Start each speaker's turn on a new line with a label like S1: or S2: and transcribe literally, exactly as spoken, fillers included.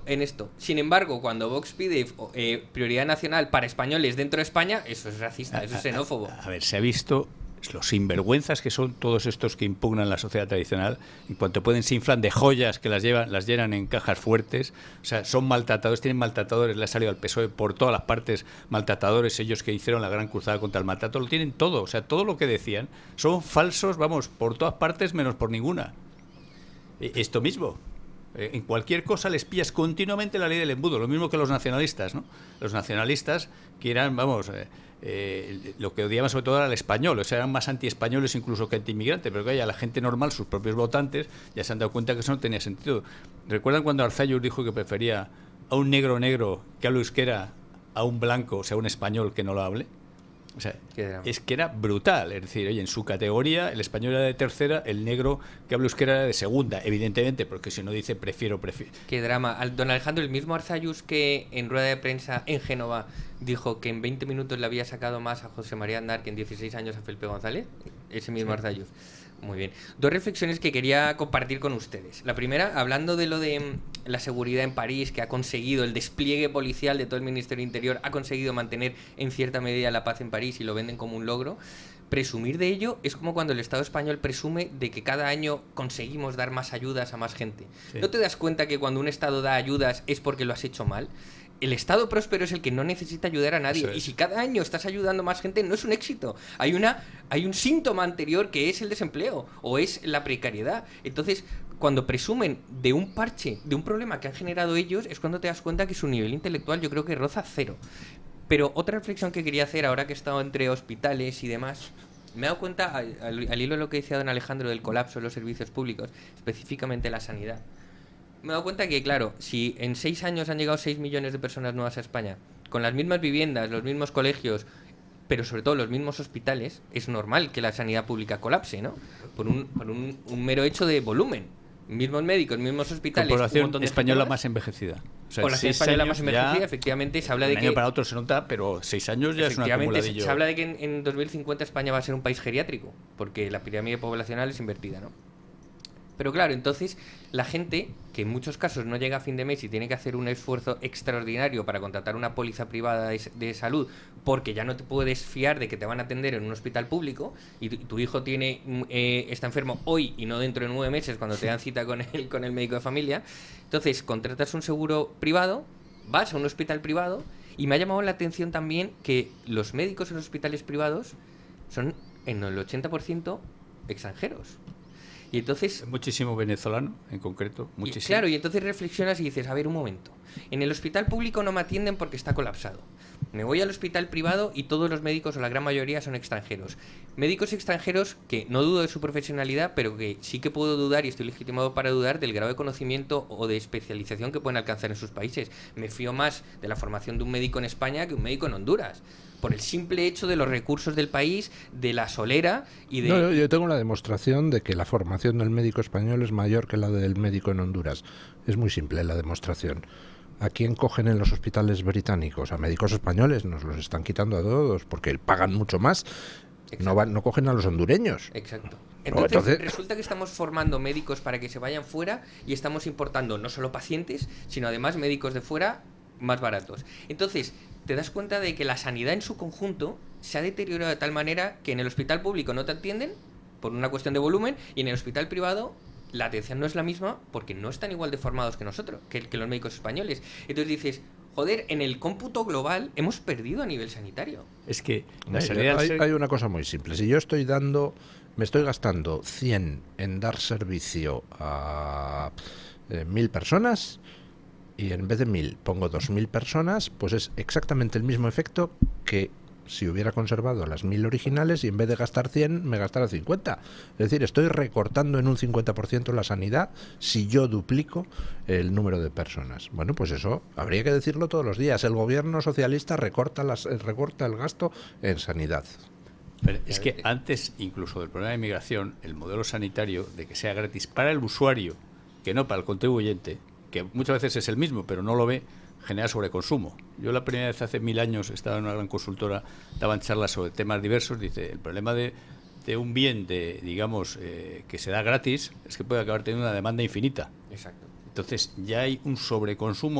S1: en esto. Sin embargo, cuando Vox pide eh, prioridad nacional para españoles dentro de España, eso es racista, eso es xenófobo.
S2: A, a, a ver, se ha visto los sinvergüenzas que son todos estos que impugnan la sociedad tradicional. En cuanto pueden, se inflan de joyas que las llevan, las llenan en cajas fuertes. O sea, son maltratadores, tienen maltratadores, le ha salido al P S O E por todas las partes maltratadores, ellos que hicieron la gran cruzada contra el maltrato, lo tienen todo. O sea, todo lo que decían son falsos, vamos, por todas partes menos por ninguna. Esto mismo. En cualquier cosa les pillas continuamente la ley del embudo, lo mismo que los nacionalistas, ¿no? Los nacionalistas que eran, vamos... Eh, Eh, lo que odiaban sobre todo era el español, o sea, eran más anti-españoles incluso que anti-inmigrantes, pero que a la gente normal, sus propios votantes, ya se han dado cuenta que eso no tenía sentido. ¿Recuerdan cuando Arzallus dijo que prefería a un negro negro que hable euskera a un blanco, o sea, un español que no lo hable? O sea, es que era brutal, es decir, oye, en su categoría el español era de tercera, el negro que habla euskera era de segunda, evidentemente, porque si no dice prefiero, prefiero.
S1: Qué drama. Don Alejandro, el mismo Arzallus que en rueda de prensa en Génova dijo que en veinte minutos le había sacado más a José María Aznar que en dieciséis años a Felipe González, ese mismo sí. Arzallus. Muy bien. Dos reflexiones que quería compartir con ustedes. La primera, hablando de lo de la seguridad en París, que ha conseguido el despliegue policial de todo el Ministerio del Interior, ha conseguido mantener en cierta medida la paz en París y lo venden como un logro. Presumir de ello es como cuando el Estado español presume de que cada año conseguimos dar más ayudas a más gente. Sí. ¿No te das cuenta que cuando un Estado da ayudas es porque lo has hecho mal? El Estado próspero es el que no necesita ayudar a nadie. Y si cada año estás ayudando a más gente, no es un éxito. Hay una, hay un síntoma anterior que es el desempleo o es la precariedad. Entonces, cuando presumen de un parche, de un problema que han generado ellos, es cuando te das cuenta que su nivel intelectual yo creo que roza cero. Pero otra reflexión que quería hacer ahora que he estado entre hospitales y demás, me he dado cuenta, al, al hilo de lo que decía don Alejandro del colapso de los servicios públicos, específicamente la sanidad. Me he dado cuenta que, claro, si en seis años han llegado seis millones de personas nuevas a España, con las mismas viviendas, los mismos colegios, pero sobre todo los mismos hospitales, es normal que la sanidad pública colapse, ¿no? Por un, por un, un mero hecho de volumen. Mismos médicos, mismos hospitales.
S2: Población española más envejecida.
S1: O sea, población española más envejecida, ya, efectivamente, se habla de que...
S2: Un año para otro se nota, pero seis años ya es un acumuladillo.
S1: Se habla de que en, en dos mil cincuenta España va a ser un país geriátrico, porque la pirámide poblacional es invertida, ¿no? Pero claro, entonces la gente, que en muchos casos no llega a fin de mes y tiene que hacer un esfuerzo extraordinario para contratar una póliza privada de, de salud, porque ya no te puedes fiar de que te van a atender en un hospital público y tu, tu hijo tiene eh, está enfermo hoy y no dentro de nueve meses cuando te dan cita con el, con el médico de familia, entonces contratas un seguro privado, vas a un hospital privado y me ha llamado la atención también que los médicos en los hospitales privados son en el ochenta por ciento extranjeros. Y entonces...
S2: Muchísimo venezolano, en concreto. Muchísimo.
S1: Y claro, y entonces reflexionas y dices, a ver, un momento. En el hospital público no me atienden porque está colapsado. Me voy al hospital privado y todos los médicos, o la gran mayoría, son extranjeros. Médicos extranjeros que no dudo de su profesionalidad, pero que sí que puedo dudar, y estoy legitimado para dudar, del grado de conocimiento o de especialización que pueden alcanzar en sus países. Me fío más de la formación de un médico en España que un médico en Honduras. Por el simple hecho de los recursos del país, de la solera y de...
S3: No, yo tengo la demostración de que la formación del médico español es mayor que la del médico en Honduras. Es muy simple la demostración. ¿A quién cogen en los hospitales británicos? A médicos españoles, nos los están quitando a todos porque pagan mucho más. No, van, no cogen a los hondureños.
S1: Exacto. Entonces, no, entonces resulta que estamos formando médicos para que se vayan fuera y estamos importando no solo pacientes, sino además médicos de fuera más baratos. Entonces, te das cuenta de que la sanidad en su conjunto se ha deteriorado de tal manera que en el hospital público no te atienden por una cuestión de volumen y en el hospital privado la atención no es la misma porque no están igual de formados que nosotros, que, que los médicos españoles. Entonces dices, joder, en el cómputo global hemos perdido a nivel sanitario.
S2: Es que
S3: la sanidad hay, hay una cosa muy simple. Si yo estoy dando, me estoy gastando cien en dar servicio a eh, mil personas y en vez de mil pongo dos mil personas, pues es exactamente el mismo efecto que si hubiera conservado las mil originales y en vez de gastar cien me gastara cincuenta. Es decir, estoy recortando en un cincuenta por ciento la sanidad si yo duplico el número de personas. Bueno, pues eso habría que decirlo todos los días. El gobierno socialista recorta, las, recorta el gasto en sanidad.
S2: Pero es que antes incluso del problema de inmigración, el modelo sanitario de que sea gratis para el usuario, que no para el contribuyente, que muchas veces es el mismo, pero no lo ve, genera sobreconsumo. Yo la primera vez hace mil años estaba en una gran consultora, daban charlas sobre temas diversos, dice, el problema de, de un bien de, digamos, eh, que se da gratis, es que puede acabar teniendo una demanda infinita.
S1: Exacto.
S2: Entonces ya hay un sobreconsumo